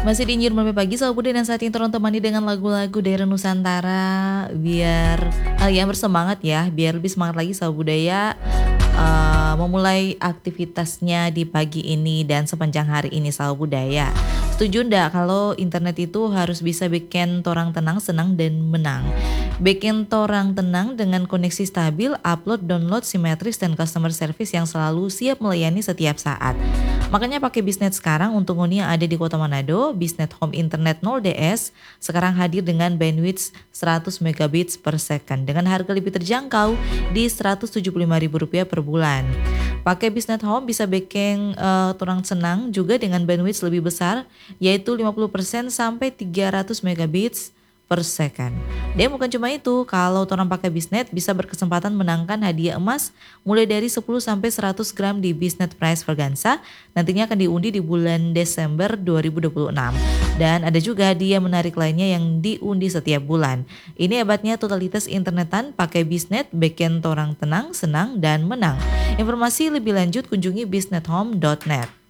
Masih di Nyur Mame Pagi, Selalu Budi dan saat ini tolong temani dengan lagu-lagu daerah Nusantara biar kalian bersemangat ya, biar lebih semangat lagi Selalu Budaya memulai aktivitasnya di pagi ini dan sepanjang hari ini Selalu Budaya. Setuju ndak kalau internet itu harus bisa bikin torang tenang, senang dan menang? Bikin torang tenang dengan koneksi stabil, upload, download simetris dan customer service yang selalu siap melayani setiap saat. Makanya pakai Bisnet sekarang untuk huni yang ada di Kota Manado, Bisnet Home Internet 0DS sekarang hadir dengan bandwidth 100 megabits per second dengan harga lebih terjangkau di Rp175.000 per bulan. Pakai Bisnet Home bisa bikin torang senang juga dengan bandwidth lebih besar yaitu 50% sampai 300 megabits per second. Dan bukan cuma itu, kalau orang pakai Bisnet bisa berkesempatan menangkan hadiah emas mulai dari 10 sampai 100 gram di Bisnet Prize Vaganza. Nantinya akan diundi di bulan Desember 2026. Dan ada juga hadiah menarik lainnya yang diundi setiap bulan. Ini hebatnya totalitas internetan pakai Bisnet, bikin orang tenang, senang dan menang. Informasi lebih lanjut kunjungi bisnethome.net.